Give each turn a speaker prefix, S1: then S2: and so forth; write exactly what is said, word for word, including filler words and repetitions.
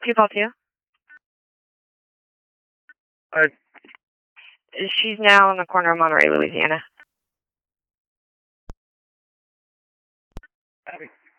S1: Two call two.
S2: Uh,
S1: She's now on the corner of Monterey, Louisiana.
S2: Abby.